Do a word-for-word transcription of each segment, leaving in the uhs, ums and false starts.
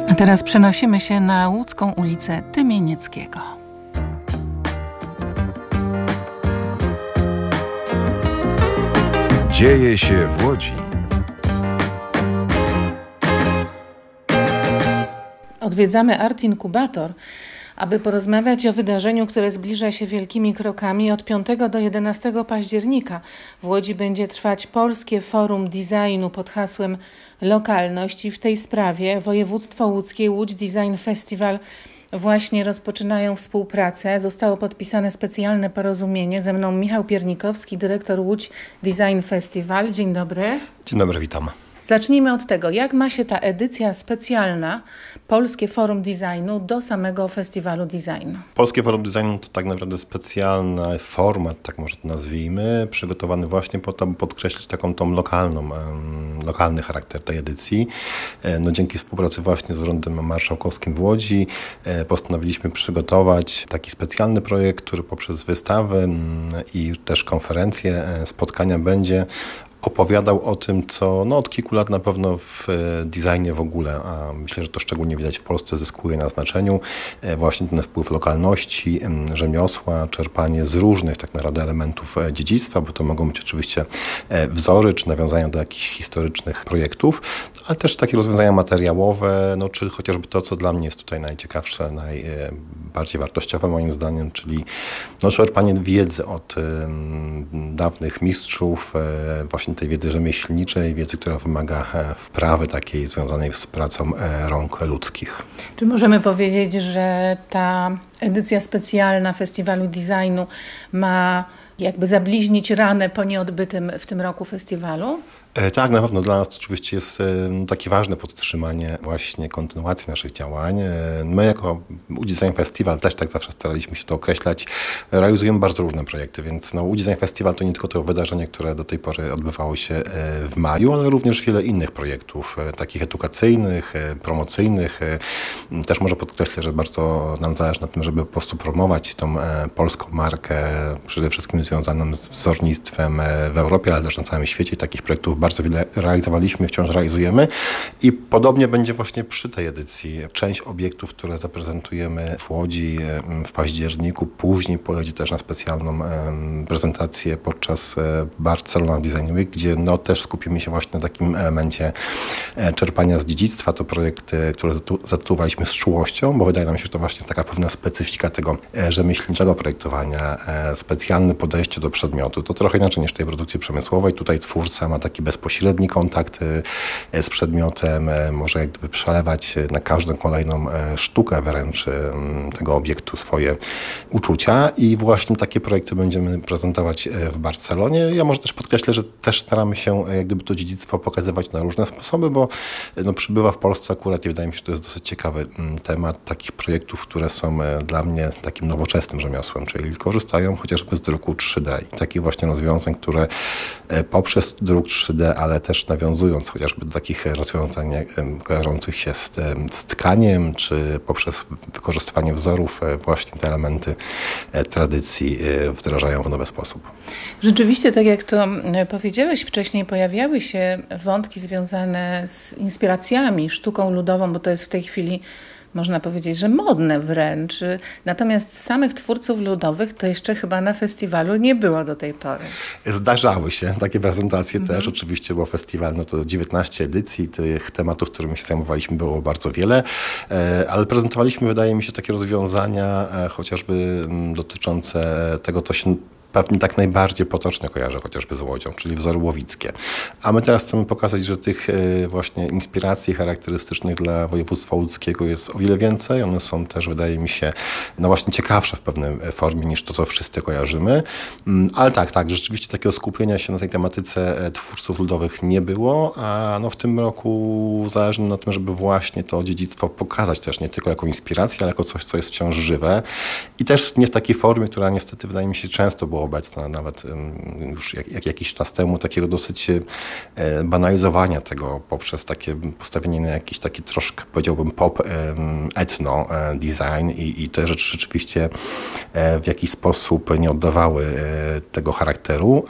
A teraz przenosimy się na łódzką ulicę Tymienieckiego. Dzieje się w Łodzi. Odwiedzamy Art Inkubator, aby porozmawiać o wydarzeniu, które zbliża się wielkimi krokami. Od piątego do jedenastego października w Łodzi będzie trwać Polskie Forum Designu pod hasłem Lokalność i w tej sprawie województwo łódzkie i Łódź Design Festival właśnie rozpoczynają współpracę. Zostało podpisane specjalne porozumienie. Ze mną Michał Piernikowski, dyrektor Łódź Design Festival. Dzień dobry. Dzień dobry, witam. Zacznijmy od tego, jak ma się ta edycja specjalna Polskie Forum Designu do samego Festiwalu Designu? Polskie Forum Designu to tak naprawdę specjalny format, tak może to nazwijmy, przygotowany właśnie po to, by podkreślić taką tą lokalną, lokalny charakter tej edycji. No, dzięki współpracy właśnie z Urzędem Marszałkowskim w Łodzi postanowiliśmy przygotować taki specjalny projekt, który poprzez wystawę i też konferencje, spotkania będzie opowiadał o tym, co no, od kilku lat na pewno w designie w ogóle, a myślę, że to szczególnie widać w Polsce, zyskuje na znaczeniu. Właśnie ten wpływ lokalności, rzemiosła, czerpanie z różnych tak naprawdę elementów dziedzictwa, bo to mogą być oczywiście wzory, czy nawiązania do jakichś historycznych projektów, ale też takie rozwiązania materiałowe, no, czy chociażby to, co dla mnie jest tutaj najciekawsze, najbardziej wartościowe moim zdaniem, czyli no, czerpanie wiedzy od dawnych mistrzów, właśnie tej wiedzy rzemieślniczej, wiedzy, która wymaga wprawy takiej związanej z pracą rąk ludzkich. Czy możemy powiedzieć, że ta edycja specjalna Festiwalu Designu ma jakby zabliźnić ranę po nieodbytym w tym roku festiwalu? Tak, na pewno dla nas to oczywiście jest takie ważne podtrzymanie właśnie kontynuacji naszych działań. My jako Łódź Design Festival też tak zawsze staraliśmy się to określać. Realizujemy bardzo różne projekty, więc no, Łódź Design Festival to nie tylko to wydarzenie, które do tej pory odbywało się w maju, ale również wiele innych projektów, takich edukacyjnych, promocyjnych. Też może podkreślę, że bardzo nam zależy na tym, żeby po prostu promować tą polską markę, przede wszystkim związaną z wzornictwem w Europie, ale też na całym świecie. Takich projektów bardzo wiele realizowaliśmy, wciąż realizujemy i podobnie będzie właśnie przy tej edycji. Część obiektów, które zaprezentujemy w Łodzi w październiku, później pojedzie też na specjalną prezentację podczas Barcelona Design Week, gdzie no też skupimy się właśnie na takim elemencie czerpania z dziedzictwa. To projekt, który zatytułowaliśmy z czułością, bo wydaje nam się, że to właśnie taka pewna specyfika tego rzemieślniczego projektowania, specjalne podejście do przedmiotu. To trochę inaczej niż tej produkcji przemysłowej. Tutaj twórca ma taki bezpośredni kontakt z przedmiotem, może jak gdyby przelewać na każdą kolejną sztukę wręcz tego obiektu swoje uczucia i właśnie takie projekty będziemy prezentować w Barcelonie. Ja może też podkreślę, że też staramy się jak gdyby to dziedzictwo pokazywać na różne sposoby, bo no, przybywa w Polsce akurat i wydaje mi się, że to jest dosyć ciekawy temat takich projektów, które są dla mnie takim nowoczesnym rzemiosłem, czyli korzystają chociażby z druku trzy D i takich właśnie rozwiązań, które poprzez druk trzy D, ale też nawiązując chociażby do takich rozwiązań kojarzących się z, z tkaniem, czy poprzez wykorzystywanie wzorów właśnie te elementy tradycji wdrażają w nowy sposób. Rzeczywiście, tak jak to powiedziałeś wcześniej, pojawiały się wątki związane z inspiracjami, sztuką ludową, bo to jest w tej chwili można powiedzieć, że modne wręcz. Natomiast samych twórców ludowych to jeszcze chyba na festiwalu nie było do tej pory. Zdarzały się takie prezentacje mhm. też. Oczywiście, bo festiwal no to dziewiętnaście edycji. Tych tematów, którymi się zajmowaliśmy, było bardzo wiele. Ale prezentowaliśmy, wydaje mi się, takie rozwiązania chociażby dotyczące tego, co się pewnie tak najbardziej potocznie kojarzę chociażby z Łodzią, czyli wzory łowickie. A my teraz chcemy pokazać, że tych właśnie inspiracji charakterystycznych dla województwa łódzkiego jest o wiele więcej. One są też, wydaje mi się, no właśnie ciekawsze w pewnej formie niż to, co wszyscy kojarzymy. Ale tak, tak, rzeczywiście takiego skupienia się na tej tematyce twórców ludowych nie było, a no w tym roku zależy na tym, żeby właśnie to dziedzictwo pokazać też nie tylko jako inspirację, ale jako coś, co jest wciąż żywe i też nie w takiej formie, która niestety wydaje mi się często była była obecna nawet już jak, jak jakiś czas temu, takiego dosyć banalizowania tego poprzez takie postawienie na jakiś taki troszkę, powiedziałbym, pop etno design i, i te rzeczy rzeczywiście w jakiś sposób nie oddawały tego charakteru,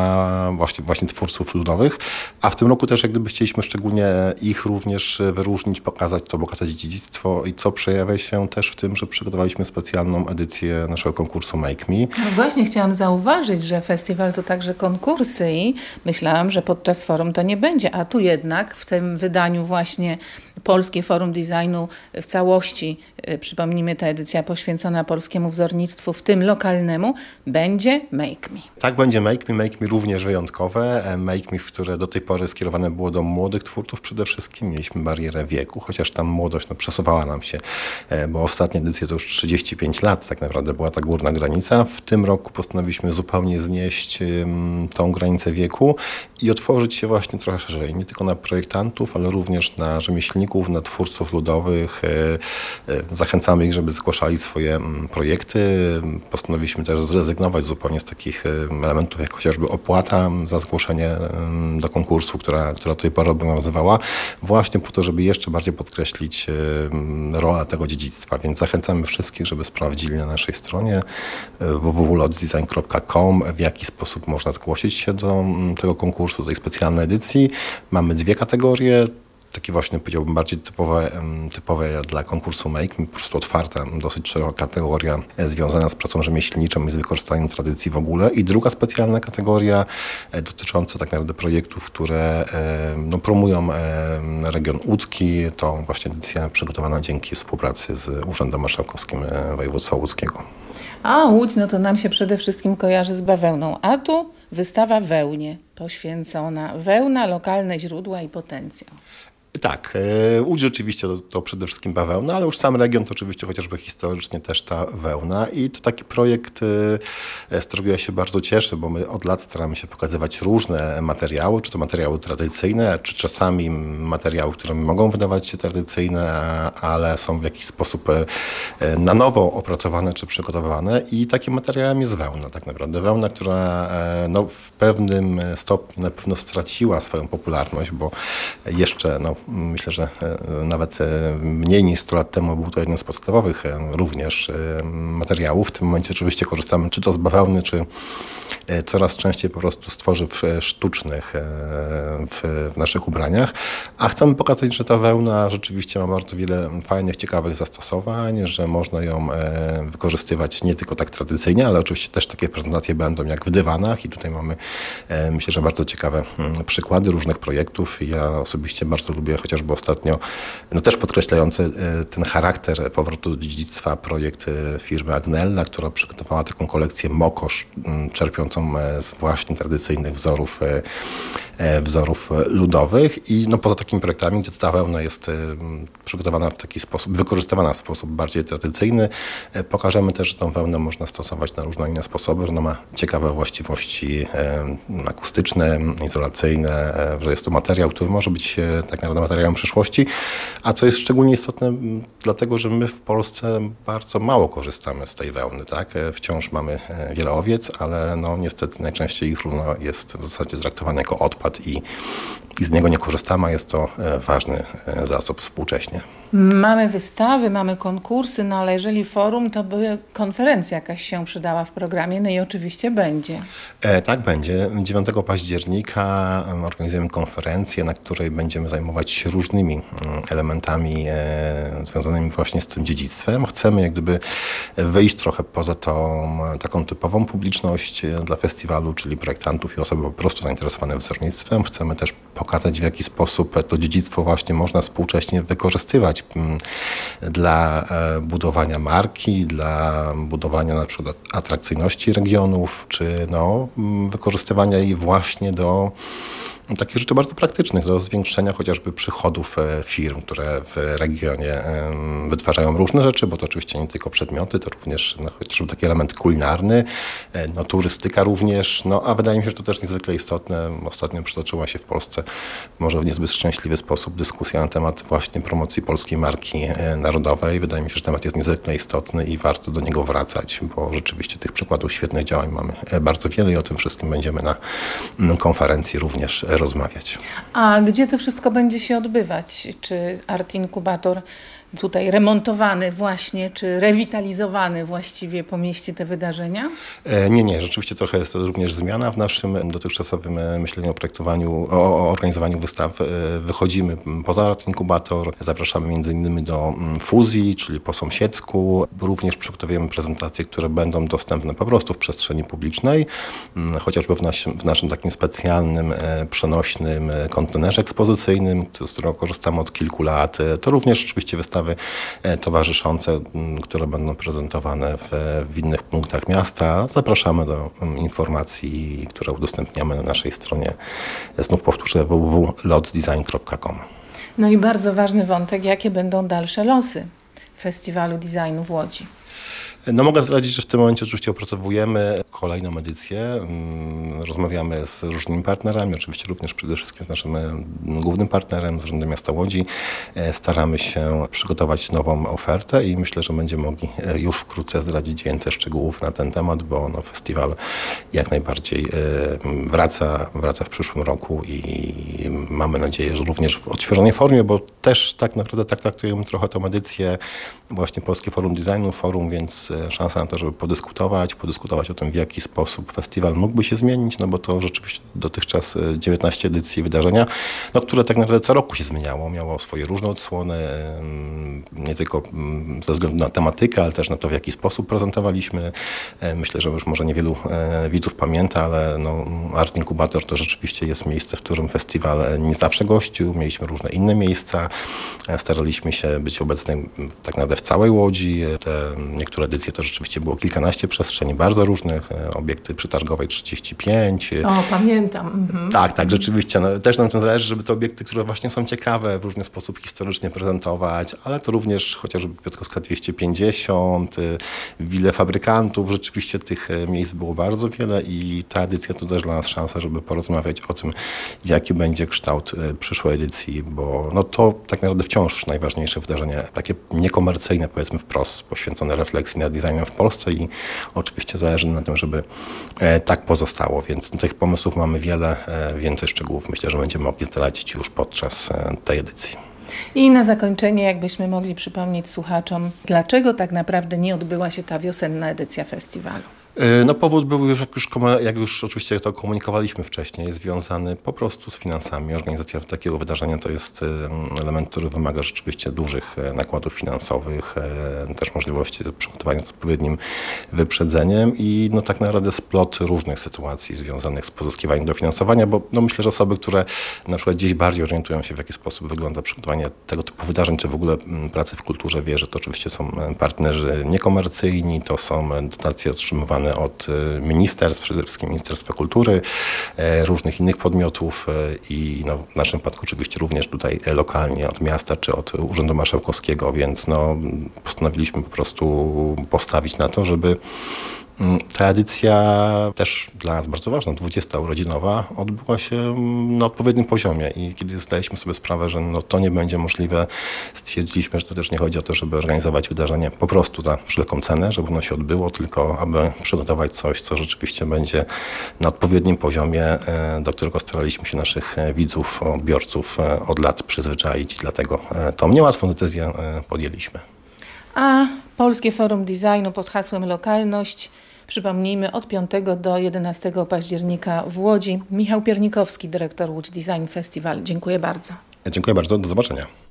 a właśnie, właśnie twórców ludowych. A w tym roku też jak gdyby chcieliśmy szczególnie ich również wyróżnić, pokazać to bogate dziedzictwo i co przejawia się też w tym, że przygotowaliśmy specjalną edycję naszego konkursu Make Me. No właśnie chciałam zauważyć, że festiwal to także konkursy i myślałam, że podczas forum to nie będzie, a tu jednak w tym wydaniu właśnie Polskie Forum Designu w całości, przypomnijmy, ta edycja poświęcona polskiemu wzornictwu, w tym lokalnemu, będzie Make Me. Tak, będzie Make Me. Make Me również wyjątkowe. Make Me, które do tej pory skierowane było do młodych twórców przede wszystkim. Mieliśmy barierę wieku, chociaż tam młodość no, przesuwała nam się, bo ostatnia edycja to już trzydzieści pięć lat tak naprawdę była ta górna granica. W tym roku postanowiliśmy zupełnie znieść um, tą granicę wieku i otworzyć się właśnie trochę szerzej. Nie tylko na projektantów, ale również na rzemieślników, na twórców ludowych. Zachęcamy ich, żeby zgłaszali swoje projekty. Postanowiliśmy też zrezygnować zupełnie z takich elementów, jak chociażby opłata za zgłoszenie do konkursu, która, która do tej pory obowiązywała, właśnie po to, żeby jeszcze bardziej podkreślić rolę tego dziedzictwa. Więc zachęcamy wszystkich, żeby sprawdzili na naszej stronie w w w kropka lotsdesign kropka com, w jaki sposób można zgłosić się do tego konkursu, do tej specjalnej edycji. Mamy dwie kategorie. Takie właśnie, powiedziałbym, bardziej typowe, typowe dla konkursu Make Me, po prostu otwarta, dosyć szeroka kategoria związana z pracą rzemieślniczą i z wykorzystaniem tradycji w ogóle. I druga specjalna kategoria dotycząca tak naprawdę projektów, które no, promują region łódzki. To właśnie edycja przygotowana dzięki współpracy z Urzędem Marszałkowskim Województwa Łódzkiego. A Łódź, no to nam się przede wszystkim kojarzy z bawełną, a tu wystawa wełnie poświęcona. Wełna, lokalne źródła i potencjał. Tak, Łódź rzeczywiście to, to przede wszystkim bawełna, ale już sam region to oczywiście chociażby historycznie też ta wełna i to taki projekt, z którego ja się bardzo cieszę, bo my od lat staramy się pokazywać różne materiały, czy to materiały tradycyjne, czy czasami materiały, które mogą wydawać się tradycyjne, ale są w jakiś sposób na nowo opracowane czy przygotowane i takim materiałem jest wełna tak naprawdę. Wełna, która no, w pewnym stopniu na pewno straciła swoją popularność, bo jeszcze no, myślę, że nawet mniej niż sto lat temu był to jeden z podstawowych również materiałów. W tym momencie oczywiście korzystamy czy to z bawełny, czy coraz częściej po prostu z tworzyw sztucznych w, w naszych ubraniach. A chcemy pokazać, że ta wełna rzeczywiście ma bardzo wiele fajnych, ciekawych zastosowań, że można ją wykorzystywać nie tylko tak tradycyjnie, ale oczywiście też takie prezentacje będą jak w dywanach i tutaj mamy, myślę, że bardzo ciekawe przykłady różnych projektów. Ja osobiście bardzo lubię chociażby ostatnio, no też podkreślający ten charakter powrotu do dziedzictwa, projekt firmy Agnella, która przygotowała taką kolekcję mokosz czerpiącą z właśnie tradycyjnych wzorów, wzorów ludowych i no poza takimi projektami, gdzie ta wełna jest przygotowana w taki sposób, wykorzystywana w sposób bardziej tradycyjny, pokażemy też, że tą wełnę można stosować na różne inne sposoby, że ona ma ciekawe właściwości akustyczne, izolacyjne, że jest to materiał, który może być tak naprawdę materiałem przyszłości, a co jest szczególnie istotne, dlatego, że my w Polsce bardzo mało korzystamy z tej wełny, tak? Wciąż mamy wiele owiec, ale no niestety najczęściej ich runo jest w zasadzie traktowane jako odpad i, i z niego nie korzystamy, a jest to ważny zasób współcześnie. Mamy wystawy, mamy konkursy, no ale jeżeli forum, to by konferencja jakaś się przydała w programie, no i oczywiście będzie. E, tak, będzie. dziewiątego października organizujemy konferencję, na której będziemy zajmować się różnymi elementami e, związanymi właśnie z tym dziedzictwem. Chcemy jak gdyby wyjść trochę poza tą taką typową publiczność dla festiwalu, czyli projektantów i osoby po prostu zainteresowane wzornictwem. Chcemy też pokazać, w jaki sposób to dziedzictwo właśnie można współcześnie wykorzystywać dla budowania marki, dla budowania na przykład atrakcyjności regionów, czy no, wykorzystywania jej właśnie do Takich rzeczy bardzo praktycznych, do zwiększenia chociażby przychodów firm, które w regionie wytwarzają różne rzeczy, bo to oczywiście nie tylko przedmioty, to również no, chociażby taki element kulinarny, no, turystyka również, no a wydaje mi się, że to też niezwykle istotne. Ostatnio przytoczyła się w Polsce może w niezbyt szczęśliwy sposób dyskusja na temat właśnie promocji polskiej marki narodowej. Wydaje mi się, że temat jest niezwykle istotny i warto do niego wracać, bo rzeczywiście tych przykładów świetnych działań mamy bardzo wiele i o tym wszystkim będziemy na konferencji również rozmawiać. A gdzie to wszystko będzie się odbywać? Czy Art Inkubator tutaj remontowany właśnie, czy rewitalizowany właściwie pomieści te wydarzenia? Nie, nie. Rzeczywiście trochę jest to również zmiana w naszym dotychczasowym myśleniu o projektowaniu, o organizowaniu wystaw. Wychodzimy poza Art Inkubator, zapraszamy między innymi do Fuzji, czyli po sąsiedzku. Również przygotowujemy prezentacje, które będą dostępne po prostu w przestrzeni publicznej, chociażby w naszym, w naszym takim specjalnym, przenośnym kontenerze ekspozycyjnym, z którego korzystamy od kilku lat. To również rzeczywiście wystawy towarzyszące, które będą prezentowane w, w innych punktach miasta. Zapraszamy do informacji, które udostępniamy na naszej stronie. Znów powtórzę w w w kropka lotsdesign kropka com. No i bardzo ważny wątek, jakie będą dalsze losy Festiwalu Designu w Łodzi. No mogę zdradzić, że w tym momencie oczywiście opracowujemy kolejną edycję. Rozmawiamy z różnymi partnerami, oczywiście również przede wszystkim z naszym głównym partnerem, z Urzędem Miasta Łodzi. Staramy się przygotować nową ofertę i myślę, że będziemy mogli już wkrótce zdradzić więcej szczegółów na ten temat, bo no, festiwal jak najbardziej wraca, wraca w przyszłym roku i mamy nadzieję, że również w odświeżonej formie, bo też tak naprawdę tak traktujemy trochę tą edycję właśnie Polskie Forum Designu, forum, więc szansa na to, żeby podyskutować, podyskutować o tym, w jaki sposób festiwal mógłby się zmienić, no bo to rzeczywiście dotychczas dziewiętnaście edycji wydarzenia, no, które tak naprawdę co roku się zmieniało, miało swoje różne odsłony, nie tylko ze względu na tematykę, ale też na to, w jaki sposób prezentowaliśmy. Myślę, że już może niewielu widzów pamięta, ale no, Art Inkubator to rzeczywiście jest miejsce, w którym festiwal nie zawsze gościł. Mieliśmy różne inne miejsca. Staraliśmy się być obecnym tak naprawdę w całej Łodzi. Te niektóre edycje to rzeczywiście było kilkanaście przestrzeni bardzo różnych, obiekty przetargowej trzydzieści pięć. O, pamiętam. Mhm. Tak, tak, rzeczywiście. No, też nam to zależy, żeby te obiekty, które właśnie są ciekawe, w różny sposób historycznie prezentować, ale to również chociażby Piotrkowska dwieście pięćdziesiąt, wille fabrykantów. Rzeczywiście tych miejsc było bardzo wiele i ta edycja to też dla nas szansa, żeby porozmawiać o tym, jaki będzie kształt przyszłej edycji, bo no to tak naprawdę wciąż najważniejsze wydarzenie, takie niekomercyjne, powiedzmy wprost, poświęcone refleksji nad designem w Polsce i oczywiście zależy na tym, żeby tak pozostało, więc tych pomysłów mamy wiele, więcej szczegółów myślę, że będziemy mogli zdradzić już podczas tej edycji. I na zakończenie, jakbyśmy mogli przypomnieć słuchaczom, dlaczego tak naprawdę nie odbyła się ta wiosenna edycja festiwalu? No powód był już, jak już, jak już oczywiście to komunikowaliśmy wcześniej, związany po prostu z finansami. Organizacja takiego wydarzenia to jest element, który wymaga rzeczywiście dużych nakładów finansowych, też możliwości przygotowania z odpowiednim wyprzedzeniem i no tak naprawdę splot różnych sytuacji związanych z pozyskiwaniem dofinansowania, bo no myślę, że osoby, które na przykład gdzieś bardziej orientują się, w jaki sposób wygląda przygotowanie tego typu wydarzeń, czy w ogóle pracy w kulturze, wie, że to oczywiście są partnerzy niekomercyjni, to są dotacje otrzymywane od ministerstw, przede wszystkim Ministerstwa Kultury, różnych innych podmiotów i no, w naszym przypadku oczywiście również tutaj lokalnie od miasta czy od Urzędu Marszałkowskiego, więc no, postanowiliśmy po prostu postawić na to, żeby ta edycja też dla nas bardzo ważna, dwudziesta urodzinowa, odbyła się na odpowiednim poziomie i kiedy zdaliśmy sobie sprawę, że no to nie będzie możliwe, stwierdziliśmy, że to też nie chodzi o to, żeby organizować wydarzenie po prostu za wszelką cenę, żeby ono się odbyło, tylko aby przygotować coś, co rzeczywiście będzie na odpowiednim poziomie, do którego staraliśmy się naszych widzów, odbiorców od lat przyzwyczaić, dlatego tą niełatwą decyzję podjęliśmy. A Polskie Forum Designu pod hasłem Lokalność, przypomnijmy, od piątego do jedenastego października w Łodzi. Michał Piernikowski, dyrektor Łódź Design Festival. Dziękuję bardzo. Dziękuję bardzo, do zobaczenia.